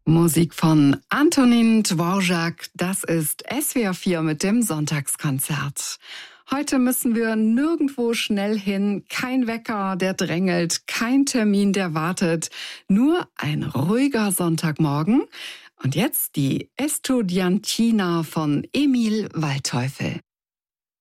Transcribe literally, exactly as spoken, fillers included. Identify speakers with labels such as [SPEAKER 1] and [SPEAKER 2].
[SPEAKER 1] Musik von Antonin Dvorak, das ist S W R vier mit dem Sonntagskonzert. Heute müssen wir nirgendwo schnell hin, kein Wecker, der drängelt, kein Termin, der wartet, nur ein ruhiger Sonntagmorgen. Und jetzt die Estudiantina von Emil Waldteufel.